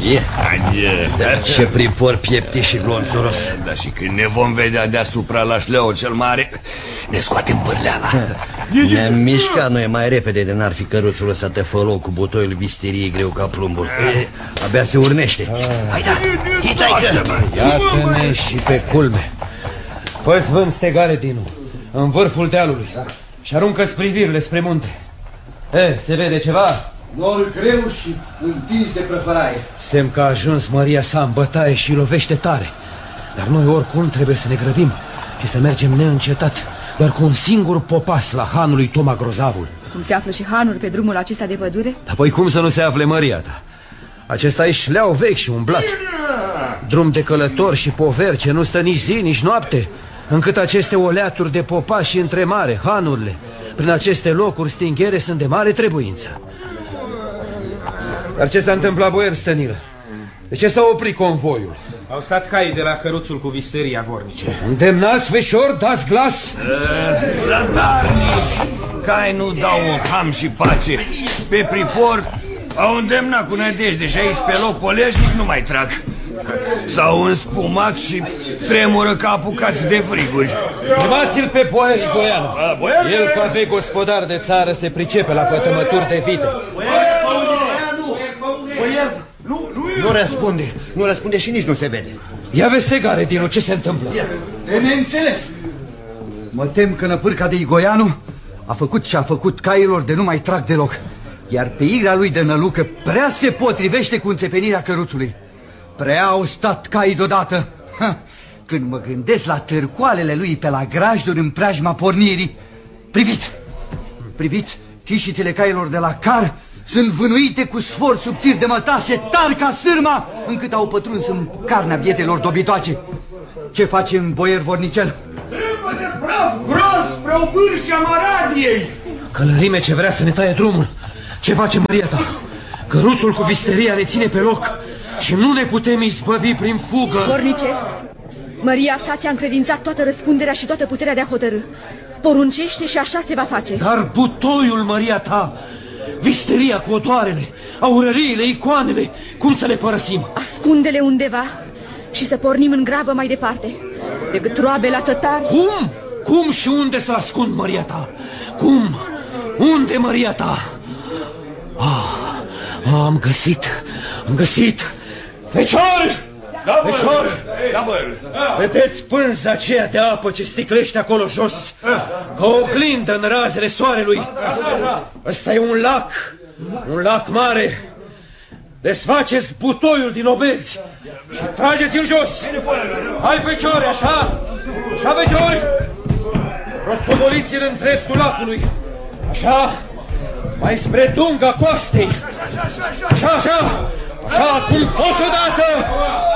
Ce pripor piepti și glonțuros. Dar și când ne vom vedea deasupra la șleau cel mare, ne scoatem pârleava. Ne-am mișcat noi mai repede de n-ar fi căruțul ăsta tăfăloc cu butoiul visteriei greu ca plumbul. Abia se urnește. Hai da, iată-ne și pe culme. Păi-ți vând stegare, Dinu, în vârful dealului și aruncă-ți privirile spre munte. Se vede ceva? Nor greu și întins de prăfăraie. Semn că a ajuns măria sa în bătaie și lovește tare. Dar noi oricum trebuie să ne grăbim și să mergem neîncetat, doar cu un singur popas la hanul lui Toma Grozavul. Cum se află și hanuri pe drumul acesta de pădure? Apoi cum să nu se afle măria ta? Acesta e șleau vechi și umblat, drum de călători și poveri ce nu stă nici zi, nici noapte, încât aceste oleaturi de popas și întremare, hanurile, prin aceste locuri stinghere sunt de mare trebuință. Dar ce s-a întâmplat, boier stănilă? De ce s-a oprit convoiul? Au stat caii de la căruțul cu visteria, vornice. Îndemnați, veșor, dați glas? Zadarnici, cai nu dau ham și pace. Pe pripor au îndemnat cu nădejde și aici pe loc poleșnic nu mai trag. S-au înspumat și tremură ca apucați de friguri. Chemați-l pe boier Igoianu. El, ca vechi gospodar de țară, se pricepe la fătămături de vite. Nu răspunde, nu răspunde și nici nu se vede. Ia vezi stegare, Dinu, ce se întâmplă? De neînțeles. Mă tem că năpârca de Igoianu a făcut ce a făcut cailor de nu mai trag deloc. Iar pe igra lui de nălucă prea se potrivește cu înțepenirea căruțului. Prea au stat caii deodată. Când mă gândesc la târcoalele lui pe la grajduri în preajma pornirii. Priviți, priviți, chișițele cailor de la car sunt vânuite cu sfor subțiri de mătase tari ca sârma, încât au pătruns în carnea bietelor dobitoace. Ce facem, boier vornicel? Trebuie de praf gros spre o vârșea Maradiei. Călărime ce vrea să ne taie drumul. Ce face măria ta? Căruțul cu visteria ne ține pe loc și nu ne putem izbăvi prin fugă. Vornice, măria sa ți-a încredințat toată răspunderea și toată puterea de a hotărâ. Poruncește și așa se va face. Dar butoiul, măria ta, visteria cu odoarele, aurăriile, icoanele, cum să le părăsim? Ascunde-le undeva și să pornim în grabă mai departe, decât roabe la tătari. Cum? Cum și unde să ascund măria ta? Cum? Unde, măria ta? Am găsit. Fecior! Da, Fecior! Da, vedeți pânza aceea de apă ce sticlește acolo jos, ca o oglindă în razele soarelui? Ăsta e un lac mare. Desfaceți butoiul din obezi și trageți-l jos. Hai, feciori, așa, feciori! Rostogoliți-l în dreptul lacului. Așa, mai spre dunga coastei. Așa, acum toți odată!